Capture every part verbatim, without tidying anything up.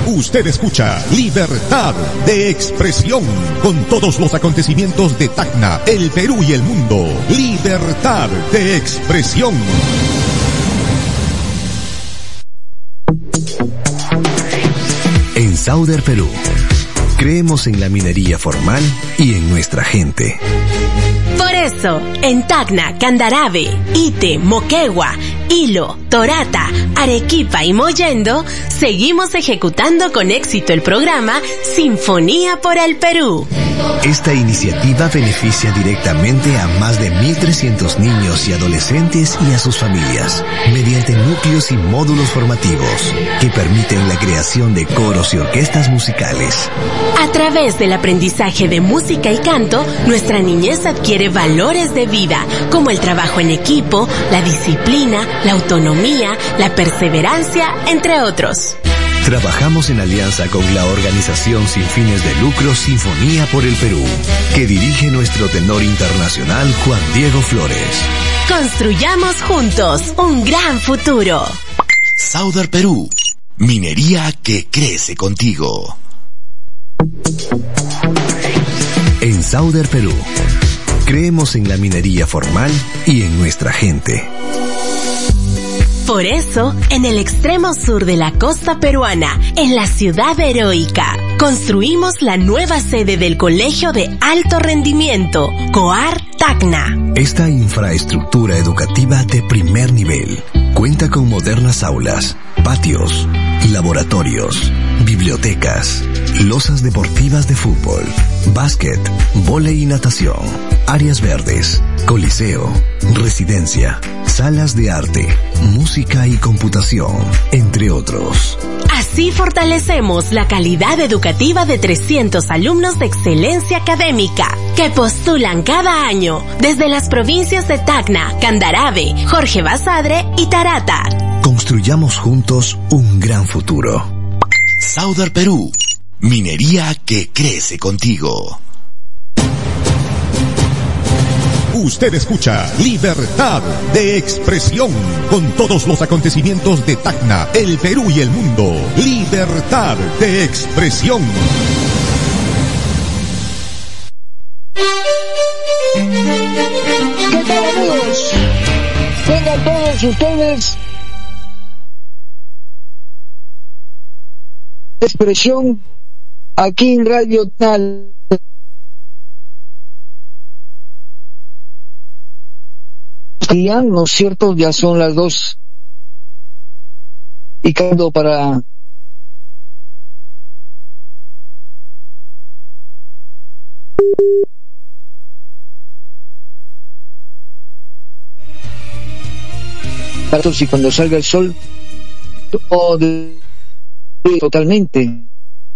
Usted escucha Libertad de Expresión con todos los acontecimientos de Tacna, el Perú y el mundo. Libertad de Expresión. En Sauder Perú, creemos en la minería formal y en nuestra gente. Por eso, en Tacna, Candarave, Ite, Moquegua, Hilo, Torata, Arequipa y Mollendo, seguimos ejecutando con éxito el programa Sinfonía por el Perú. Esta iniciativa beneficia directamente a más de mil trescientos niños y adolescentes y a sus familias, mediante núcleos y módulos formativos que permiten la creación de coros y orquestas musicales. A través del aprendizaje de música y canto, nuestra niñez adquiere valores de vida, como el trabajo en equipo, la disciplina, la autonomía, la perseverancia, entre otros. Trabajamos en alianza con la organización sin fines de lucro Sinfonía por el Perú, que dirige nuestro tenor internacional Juan Diego Flores. Construyamos juntos un gran futuro. Sauder Perú, minería que crece contigo. En Sauder Perú, creemos en la minería formal y en nuestra gente. Por eso, en el extremo sur de la costa peruana, en la ciudad heroica, construimos la nueva sede del Colegio de Alto Rendimiento, COAR Tacna. Esta infraestructura educativa de primer nivel cuenta con modernas aulas, patios, laboratorios, bibliotecas, losas deportivas de fútbol, básquet, vóley y natación, áreas verdes, coliseo, residencia, salas de arte, música y computación, entre otros. Así fortalecemos la calidad educativa de trescientos alumnos de excelencia académica que postulan cada año desde las provincias de Tacna, Candarave, Jorge Basadre y Tarata. Construyamos juntos un gran futuro. Sauder Perú, minería que crece contigo. Usted escucha Libertad de Expresión con todos los acontecimientos de Tacna, el Perú y el mundo. Libertad de Expresión. ¿Qué tal, amigos? Tengan todos ustedes expresión aquí en Radio Tal. Ya, ¿no es cierto? Ya son las dos y quedando para y cuando salga el sol todo de... totalmente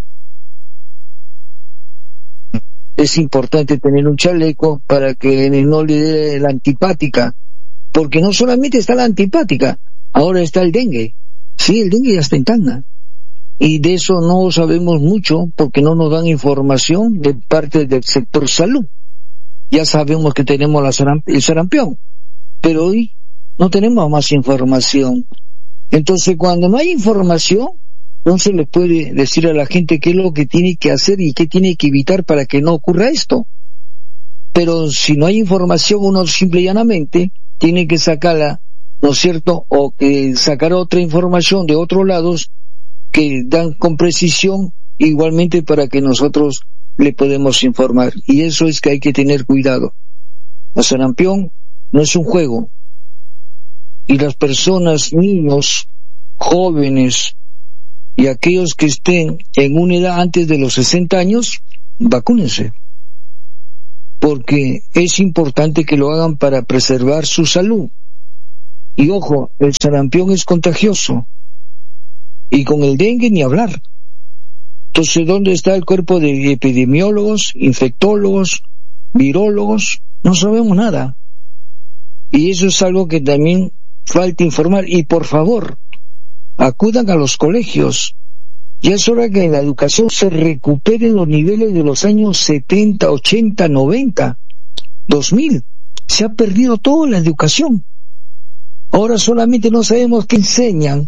es importante tener un chaleco para que no le dé la antipática, porque no solamente está la antipática, ahora está el dengue. Sí, el dengue ya está en Tacna, y de eso no sabemos mucho porque no nos dan información de parte del sector salud. Ya sabemos que tenemos la saramp- el sarampión, pero hoy no tenemos más información. Entonces, cuando no hay información, no se le puede decir a la gente qué es lo que tiene que hacer y qué tiene que evitar para que no ocurra esto. Pero si no hay información, uno simple y llanamente tiene que sacarla, ¿no es cierto? O que sacar otra información de otros lados que dan con precisión igualmente para que nosotros le podemos informar. Y eso es que hay que tener cuidado. El sarampión no es un juego. Y las personas, niños, jóvenes y aquellos que estén en una edad antes de los sesenta años, vacúnense. Porque es importante que lo hagan para preservar su salud. Y ojo, el sarampión es contagioso. Y con el dengue ni hablar. Entonces, ¿dónde está el cuerpo de epidemiólogos, infectólogos, virólogos? No sabemos nada. Y eso es algo que también falta informar. Y por favor, acudan a los colegios. Ya es hora que en la educación se recuperen los niveles de los años setenta, ochenta, noventa, dos mil. Se ha perdido toda la educación. Ahora solamente no sabemos qué enseñan.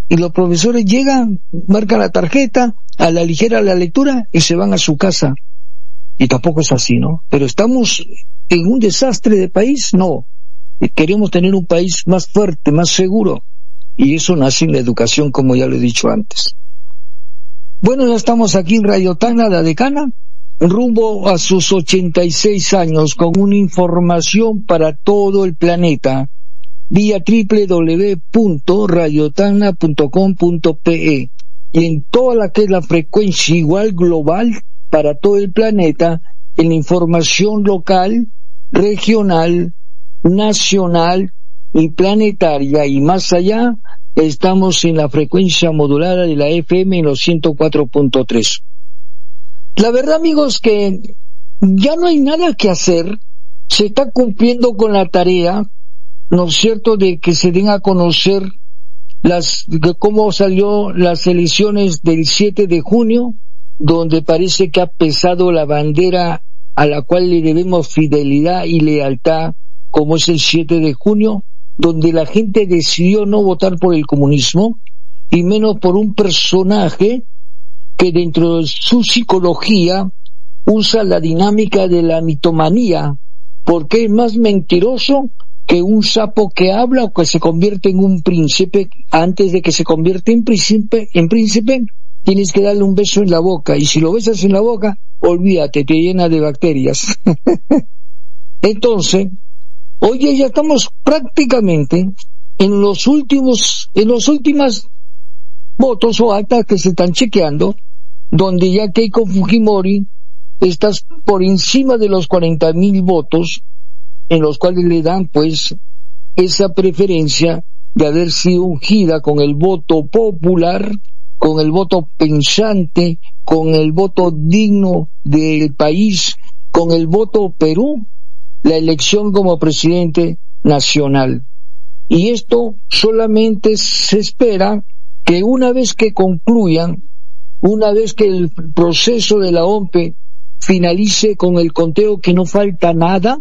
y los profesores llegan, marcan la tarjeta, a la ligera la lectura y se van a su casa. Y tampoco es así, ¿no? Pero estamos en un desastre de país, no. Queremos tener un país más fuerte, más seguro, y eso nace en la educación, como ya lo he dicho antes. Bueno, ya estamos aquí en Radio Tacna, la decana, rumbo a sus ochenta y seis años, con una información para todo el planeta, vía doble u doble u doble u punto radio tacna punto com punto pe, y en toda la que es la frecuencia igual global para todo el planeta, en la información local, regional, nacional y planetaria, y más allá, estamos en la frecuencia modulada de la F M en los ciento cuatro punto tres. La verdad, amigos, que ya no hay nada que hacer, se está cumpliendo con la tarea, ¿no es cierto?, de que se den a conocer las, de cómo salió las elecciones del siete de junio, donde parece que ha pesado la bandera a la cual le debemos fidelidad y lealtad, como es el siete de junio, donde la gente decidió no votar por el comunismo, y menos por un personaje que dentro de su psicología usa la dinámica de la mitomanía, porque es más mentiroso que un sapo que habla o que se convierte en un príncipe. Antes de que se convierta en príncipe, en príncipe, tienes que darle un beso en la boca, y si lo besas en la boca, olvídate, te llena de bacterias. Entonces, oye, ya estamos prácticamente en los últimos, en los últimos votos o actas que se están chequeando, donde ya Keiko Fujimori está por encima de los cuarenta mil votos, en los cuales le dan pues esa preferencia de haber sido ungida con el voto popular, con el voto pensante, con el voto digno del país, con el voto Perú, la elección como presidente nacional. Y esto solamente se espera que una vez que concluyan, una vez que el proceso de la O M P E finalice con el conteo, que no falta nada,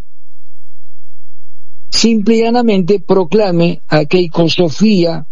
simple y llanamente proclame a Keiko Sofía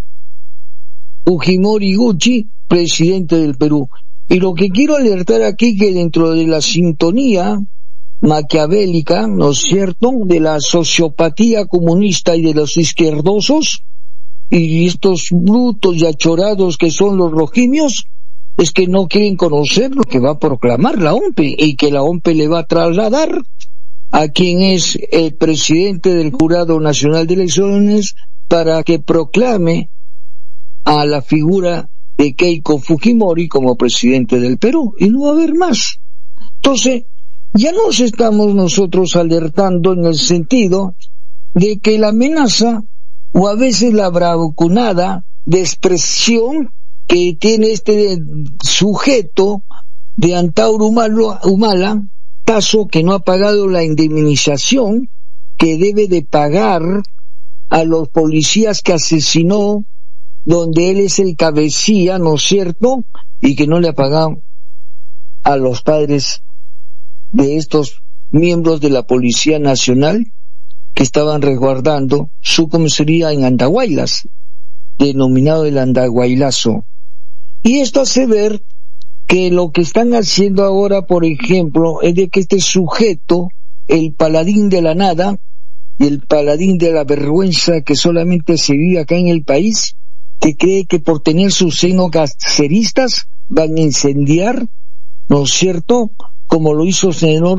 Fujimori Gucci presidente del Perú. Y lo que quiero alertar aquí, que dentro de la sintonía maquiavélica, ¿no es cierto?, de la sociopatía comunista y de los izquierdosos, y estos brutos y achorados que son los rojimios, es que no quieren conocer lo que va a proclamar la O M P E, y que la O M P E le va a trasladar a quien es el presidente del Jurado Nacional de Elecciones, para que proclame a la figura de Keiko Fujimori como presidente del Perú, y no va a haber más. Entonces, ya nos estamos nosotros alertando en el sentido de que la amenaza, o a veces la bravuconada de expresión que tiene este sujeto de Antauro Humala, caso que no ha pagado la indemnización que debe de pagar a los policías que asesinó, donde él es el cabecilla, ¿no es cierto?, y que no le ha pagado a los padres de estos miembros de la Policía Nacional que estaban resguardando su comisaría en Andahuaylas, denominado el Andahuaylazo. Y esto hace ver que lo que están haciendo ahora, por ejemplo, es de que este sujeto, el paladín de la nada y el paladín de la vergüenza que solamente se vive acá en el país, que cree que por tener sus senos caceristas van a incendiar, ¿no es cierto?, como lo hizo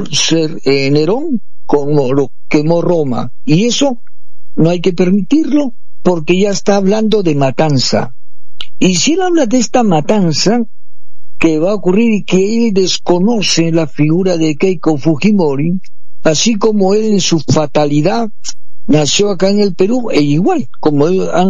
Nerón, como lo quemó Roma. Y eso no hay que permitirlo, porque ya está hablando de matanza. Y si él habla de esta matanza que va a ocurrir, y que él desconoce la figura de Keiko Fujimori, así como él en su fatalidad nació acá en el Perú, e igual como han